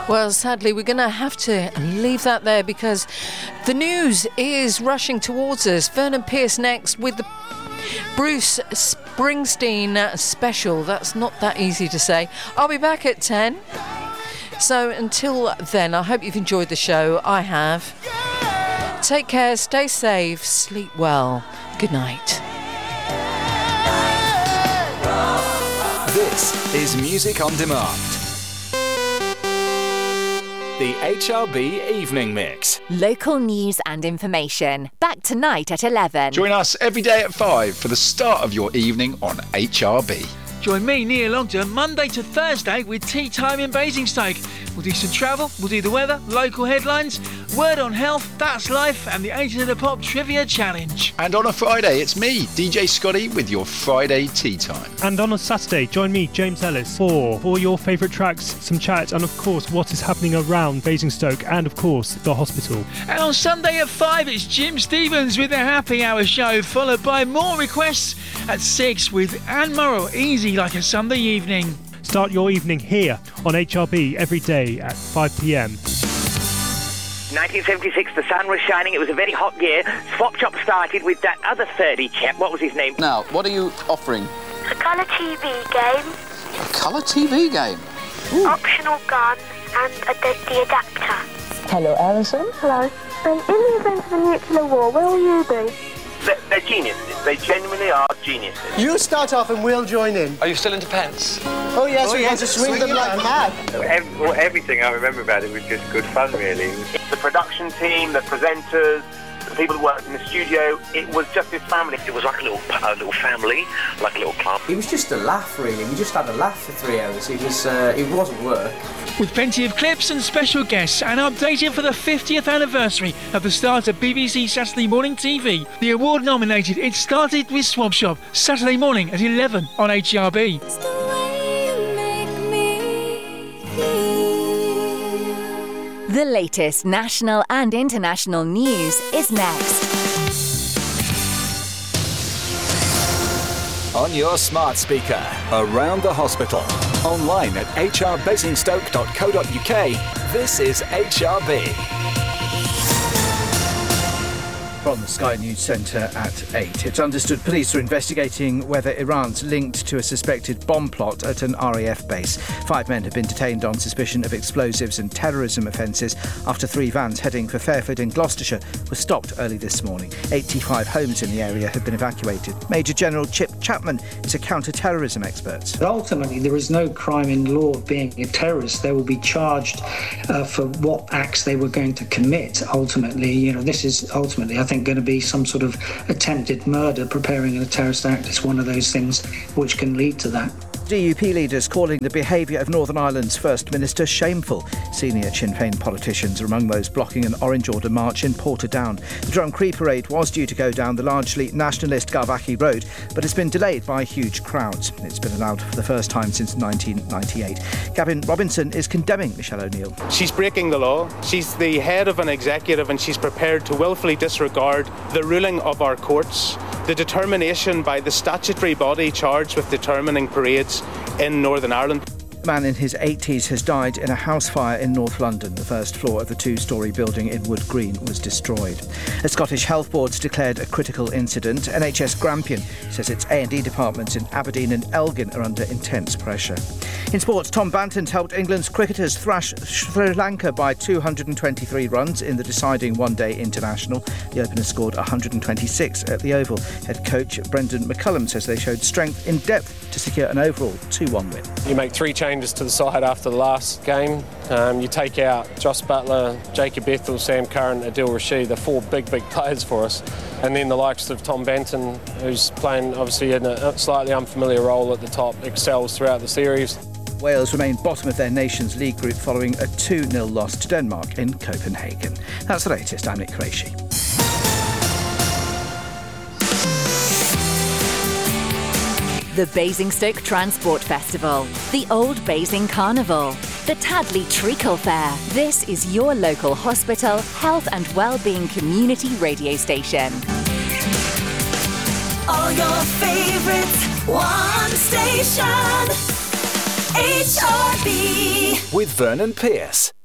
Well, sadly, we're going to have to leave that there because the news is rushing towards us. Vernon Pierce next with the Bruce Springsteen special. That's not that easy to say. I'll be back at 10. So until then, I hope you've enjoyed the show. I have. Take care, stay safe, sleep well. Good night. This is Music on Demand. The HRB Evening Mix. Local news and information. Back tonight at 11. Join us every day at 5 for the start of your evening on HRB. Join me, Neil Ogden, Monday to Thursday with Tea Time in Basingstoke. We'll do some travel, we'll do the weather, local headlines, word on health, that's life, and the Agent of the Pop Trivia Challenge. And on a Friday, it's me, DJ Scotty, with your Friday Tea Time. And on a Saturday, join me, James Ellis, for all your favourite tracks, some chat, and of course, what is happening around Basingstoke, and of course, the hospital. And on Sunday at 5, it's Jim Stevens with the Happy Hour show, followed by more requests at 6 with Anne Morrow, Easy Like a Sunday Evening. Start your evening here on HRB every day at 5 p.m. 1976, the sun was shining, it was a very hot year. Swap Shop started with that other 30 chap. What was his name? Now, what are you offering? A colour TV game. A colour TV game? Ooh. Optional gun and the adapter. Hello, Alison. Hello. In the event of a nuclear war, where will you be? They're geniuses. They genuinely are geniuses. You start off and we'll join in. Are you still into pence? Oh, yes, we want to swing them like mad. Everything I remember about it was just good fun, really. The production team, the presenters, the people who worked in the studio, it was just this family. It was like a little family, like a little club. It was just a laugh, really. We just had a laugh for 3 hours. It wasn't work. With plenty of clips and special guests, and updated for the 50th anniversary of the start of BBC Saturday Morning TV. The award nominated It Started with Swap Shop, Saturday morning at 11 on HRB. The latest national and international news is next. On your smart speaker, around the hospital, online at hrbasingstoke.co.uk. This is HRB. From the Sky News Centre at 8. It's understood police are investigating whether Iran's linked to a suspected bomb plot at an RAF base. 5 men have been detained on suspicion of explosives and terrorism offences after 3 vans heading for Fairford in Gloucestershire were stopped early this morning. 85 homes in the area have been evacuated. Major General Chip Chapman is a counter-terrorism expert. Ultimately, there is no crime in law of being a terrorist. They will be charged for what acts they were going to commit. Ultimately, this is ultimately, I think, going to be some sort of attempted murder. Preparing a terrorist act is one of those things which can lead to that. DUP leaders calling the behaviour of Northern Ireland's First Minister shameful. Senior Sinn Féin politicians are among those blocking an Orange Order march in Portadown. The Drumcree parade was due to go down the largely nationalist Garvaghy Road, but has been delayed by huge crowds. It's been allowed for the first time since 1998. Gavin Robinson is condemning Michelle O'Neill. She's breaking the law. She's the head of an executive and she's prepared to willfully disregard the ruling of our courts, the determination by the statutory body charged with determining parades in Northern Ireland. A man in his 80s has died in a house fire in North London. The first floor of the 2-storey building in Wood Green was destroyed. A Scottish Health Board's declared a critical incident. NHS Grampian says its A&E departments in Aberdeen and Elgin are under intense pressure. In sports, Tom Banton's helped England's cricketers thrash Sri Lanka by 223 runs in the deciding one-day international. The opener scored 126 at the Oval. Head coach Brendan McCullum says they showed strength in depth to secure an overall 2-1 win. You make 3 changes to the side after the last game. You take out Joss Butler, Jacob Ethel, Sam Curran, Adil Rashid, the 4 big players for us. And then the likes of Tom Banton, who's playing obviously in a slightly unfamiliar role at the top, excels throughout the series. Wales remain bottom of their Nations League group following a 2-0 loss to Denmark in Copenhagen. That's the latest. I'm Nick Qureshi. The Basingstoke Transport Festival, the Old Basing Carnival, the Tadley Treacle Fair. This is your local hospital, health and wellbeing community radio station. All your favourites, one station, HRB. with Vernon Pierce.